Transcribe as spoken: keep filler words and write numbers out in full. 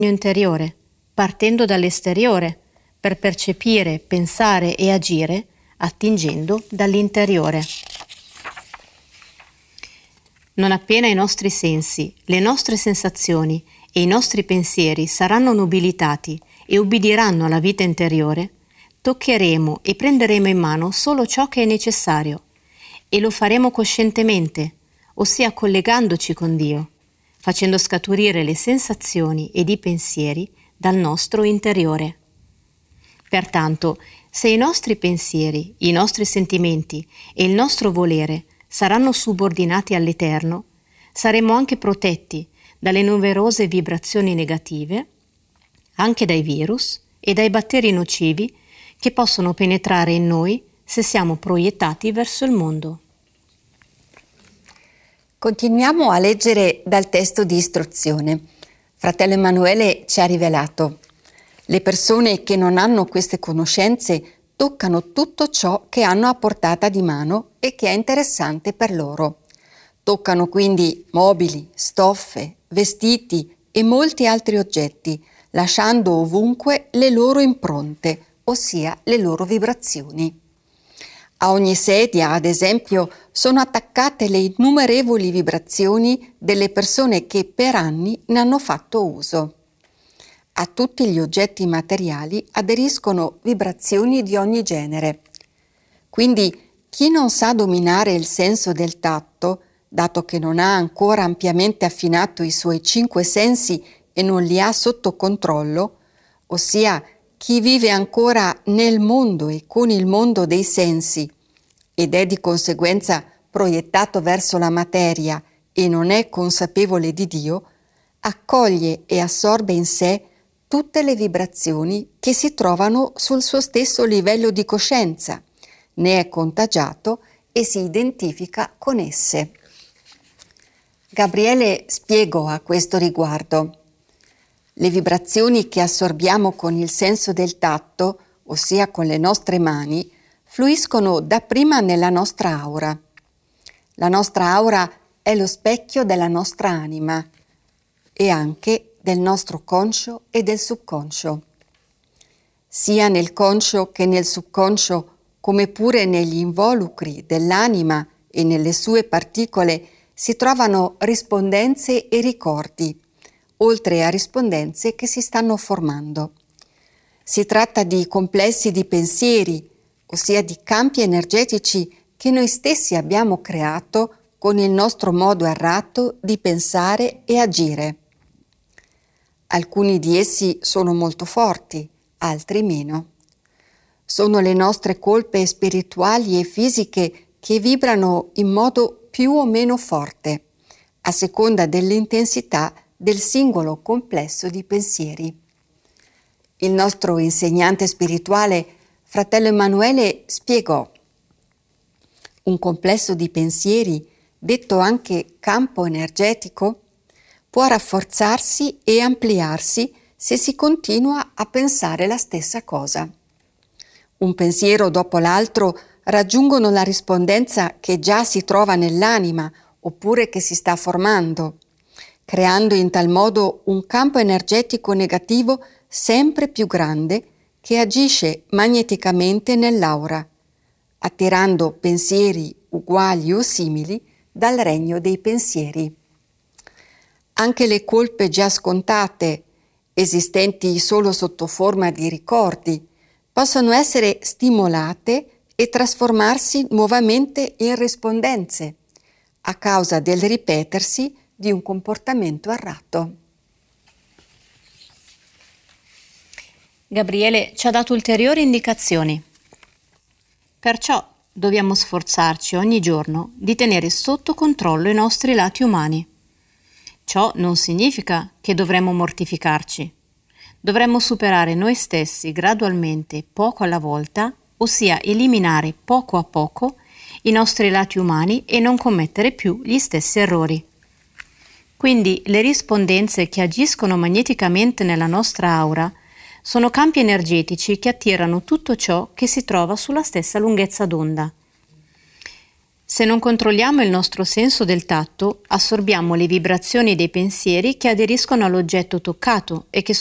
interiore, partendo dall'esteriore, per percepire, pensare e agire attingendo dall'interiore. Non appena i nostri sensi, le nostre sensazioni e i nostri pensieri saranno nobilitati e ubbidiranno alla vita interiore, toccheremo e prenderemo in mano solo ciò che è necessario e lo faremo coscientemente, ossia collegandoci con Dio, facendo scaturire le sensazioni ed i pensieri dal nostro interiore. Pertanto, se i nostri pensieri, i nostri sentimenti e il nostro volere saranno subordinati all'Eterno, saremo anche protetti dalle numerose vibrazioni negative, anche dai virus e dai batteri nocivi che possono penetrare in noi se siamo proiettati verso il mondo. Continuiamo a leggere dal testo di istruzione. Fratello Emanuele ci ha rivelato: le persone che non hanno queste conoscenze toccano tutto ciò che hanno a portata di mano e che è interessante per loro. Toccano quindi mobili, stoffe, vestiti e molti altri oggetti, lasciando ovunque le loro impronte, ossia le loro vibrazioni. A ogni sedia, ad esempio, sono attaccate le innumerevoli vibrazioni delle persone che per anni ne hanno fatto uso. A tutti gli oggetti materiali aderiscono vibrazioni di ogni genere. Quindi chi non sa dominare il senso del tatto, dato che non ha ancora ampiamente affinato i suoi cinque sensi e non li ha sotto controllo, ossia chi vive ancora nel mondo e con il mondo dei sensi ed è di conseguenza proiettato verso la materia e non è consapevole di Dio, accoglie e assorbe in sé tutte le vibrazioni che si trovano sul suo stesso livello di coscienza, ne è contagiato e si identifica con esse. Gabriele spiegò a questo riguardo: le vibrazioni che assorbiamo con il senso del tatto, ossia con le nostre mani, fluiscono dapprima nella nostra aura. La nostra aura è lo specchio della nostra anima e anche del nostro conscio e del subconscio. Sia nel conscio che nel subconscio, come pure negli involucri dell'anima e nelle sue particole, si trovano rispondenze e ricordi, oltre a rispondenze che si stanno formando. Si tratta di complessi di pensieri, ossia di campi energetici che noi stessi abbiamo creato con il nostro modo errato di pensare e agire. Alcuni di essi sono molto forti, altri meno. Sono le nostre colpe spirituali e fisiche che vibrano in modo più o meno forte, a seconda dell'intensità del singolo complesso di pensieri. Il nostro insegnante spirituale, fratello Emanuele, spiegò: un complesso di pensieri, detto anche campo energetico, può rafforzarsi e ampliarsi se si continua a pensare la stessa cosa. Un pensiero dopo l'altro raggiungono la rispondenza che già si trova nell'anima oppure che si sta formando, creando in tal modo un campo energetico negativo sempre più grande che agisce magneticamente nell'aura, attirando pensieri uguali o simili dal regno dei pensieri. Anche le colpe già scontate, esistenti solo sotto forma di ricordi, possono essere stimolate e trasformarsi nuovamente in rispondenze, a causa del ripetersi di un comportamento errato. Gabriele ci ha dato ulteriori indicazioni. Perciò dobbiamo sforzarci ogni giorno di tenere sotto controllo i nostri lati umani. Ciò non significa che dovremmo mortificarci. Dovremmo superare noi stessi gradualmente, poco alla volta, ossia eliminare poco a poco i nostri lati umani e non commettere più gli stessi errori. Quindi le rispondenze che agiscono magneticamente nella nostra aura sono campi energetici che attirano tutto ciò che si trova sulla stessa lunghezza d'onda. Se non controlliamo il nostro senso del tatto, assorbiamo le vibrazioni dei pensieri che aderiscono all'oggetto toccato e che